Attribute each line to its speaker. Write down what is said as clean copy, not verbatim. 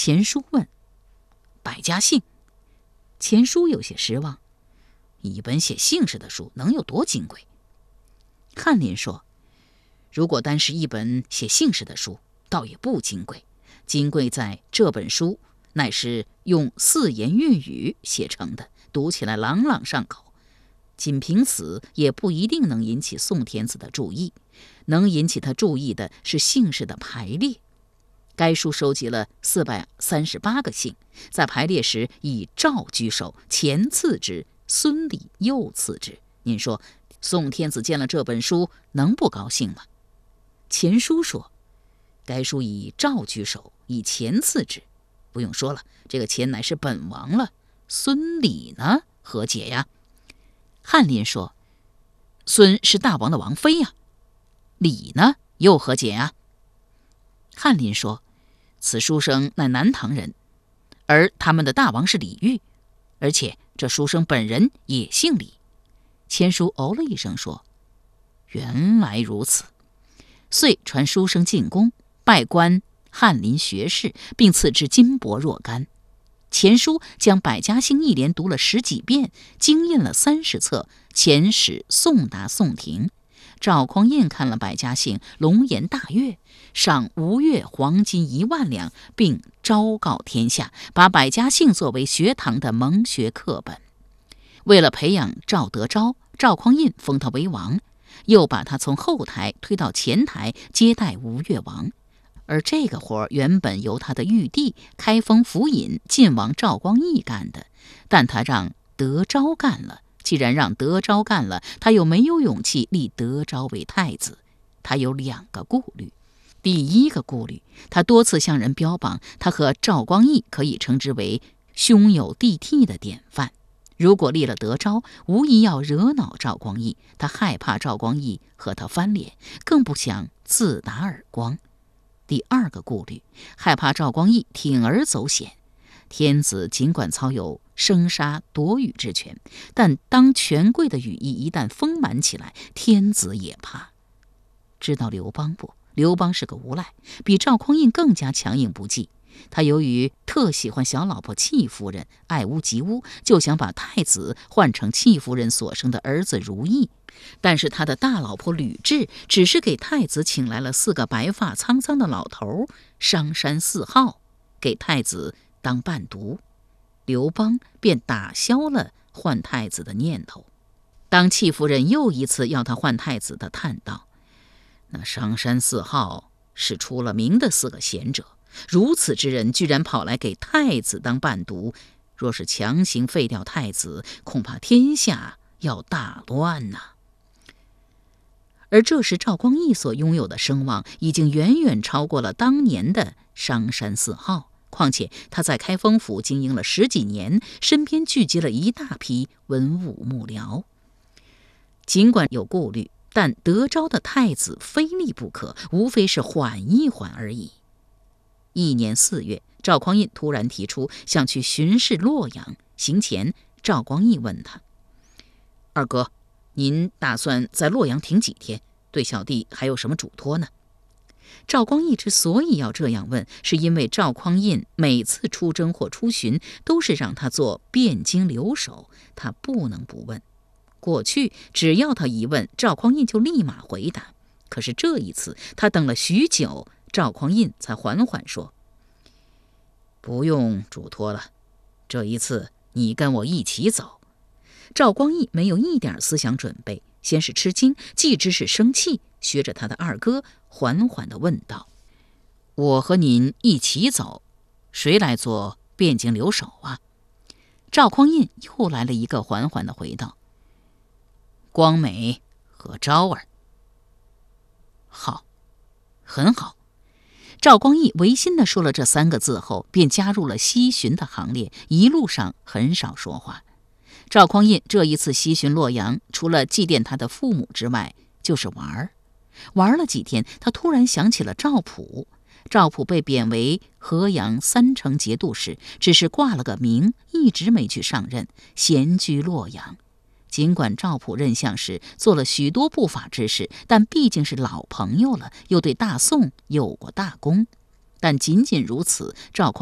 Speaker 1: 钱叔问：“百家姓？”钱叔有些失望，一本写姓氏的书能有多金贵？翰林说：“如果单是一本写姓氏的书，倒也不金贵，金贵在这本书乃是用4言粤语写成的，读起来朗朗上口。仅凭此也不一定能引起宋天子的注意，能引起他注意的是姓氏的排列。该书收集了438个姓，在排列时以赵居首，钱次之，孙李又次之。您说宋天子见了这本书能不高兴吗？”钱叔说：“该书以赵居首，以钱次之，不用说了，这个钱乃是本王了。孙李呢，何解呀？”翰林说：“孙是大王的王妃呀。李呢，又何解呀？”翰林说：“此书生乃南唐人，而他们的大王是李煜，而且这书生本人也姓李。”钱叔哦了一声说：“原来如此。”遂传书生进宫，拜官翰林学士，并赐之金帛若干。钱叔将百家姓一连读了10几遍，经印了30册，遣使送达宋廷。赵匡胤看了百家姓，龙颜大悦，赏吴越黄金1万两，并昭告天下，把百家姓作为学堂的蒙学课本。为了培养赵德昭，赵匡胤封他为王，又把他从后台推到前台接待吴越王。而这个活原本由他的玉帝开封府尹晋王赵光义干的，但他让德昭干了。既然让德昭干了，他又没有勇气立德昭为太子。他有2个顾虑。第一个顾虑，他多次向人标榜他和赵光义可以称之为兄友弟悌的典范。如果立了德昭，无疑要惹恼赵光义，他害怕赵光义和他翻脸，更不想自打耳光。第2个顾虑，害怕赵光义铤而走险。天子尽管操有生杀夺羽之权，但当权贵的羽翼一旦丰满起来，天子也怕。知道刘邦不？刘邦是个无赖，比赵匡胤更加强硬不济。他由于特喜欢小老婆戚夫人，爱屋及乌，就想把太子换成戚夫人所生的儿子如意。但是他的大老婆吕雉只是给太子请来了4个白发苍苍的老头，商山4号，给太子当伴读。刘邦便打消了换太子的念头。当戚夫人又一次要他换太子的，叹道：“那商山4号是出了名的4个贤者，如此之人居然跑来给太子当伴读，若是强行废掉太子，恐怕天下要大乱呐。”而这时赵光义所拥有的声望已经远远超过了当年的商山4号，况且他在开封府经营了10几年，身边聚集了一大批文武幕僚。尽管有顾虑，但德昭的太子非立不可，无非是缓一缓而已。1年4月，赵匡胤突然提出想去巡视洛阳。行前，赵光义问他：“二哥，您打算在洛阳停几天？对小弟还有什么嘱托呢？”赵光义之所以要这样问，是因为赵匡胤每次出征或出巡都是让他做汴京留守，他不能不问。过去只要他一问，赵匡胤就立马回答。可是这一次他等了许久，赵匡胤才缓缓说：“不用嘱托了，这一次你跟我一起走。”赵光义没有一点思想准备，先是吃惊，继之是生气，学着他的二哥缓缓地问道：“我和您一起走，谁来做汴京留守啊？”赵匡胤又来了一个缓缓地回道：“光美和昭儿。”“好，很好。”赵光义违心地说了这3个字后，便加入了西巡的行列，一路上很少说话。赵匡胤这一次西巡洛阳，除了祭奠他的父母之外，就是玩。玩了几天，他突然想起了赵普。赵普被贬为河阳3城节度使，只是挂了个名，一直没去上任，闲居洛阳。尽管赵普任相时做了许多不法之事，但毕竟是老朋友了，又对大宋有过大功。但仅仅如此，赵匡